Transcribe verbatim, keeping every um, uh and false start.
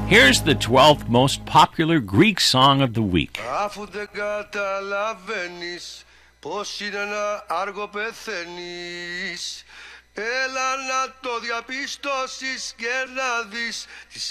Here's the twelfth most popular Greek song of the week. Αφού δεν καταλαβαίνεις πως είναι ένα άργο πεθαίνεις, έλα να το διαπιστώσεις και να δεις